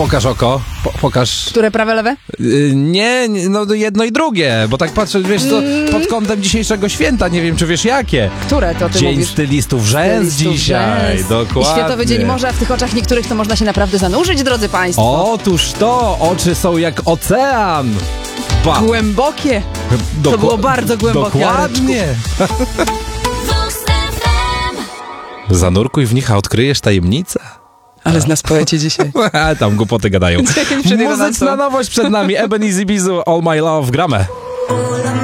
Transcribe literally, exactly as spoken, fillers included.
Pokaż oko, po, pokaż... Które prawe, lewe? Yy, nie, nie, no jedno i drugie, bo tak patrzę, wiesz, to pod kątem dzisiejszego święta, nie wiem, czy wiesz jakie. Które to ty Dzień mówisz? stylistów rzęs Stylistów dzisiaj, rzęs. dokładnie. I Światowy Dzień Morza, w tych oczach niektórych to można się naprawdę zanurzyć, drodzy państwo. Otóż to, oczy są jak ocean. Ba. Głębokie. Doku- To było bardzo głębokie, Dokładnie. Zanurkuj w nich, a odkryjesz tajemnicę. Ale z nas poecie dzisiaj. Tam głupoty gadają. Muzyczna nowość przed nami. Ebenezer Bizu, All My Love, gramy.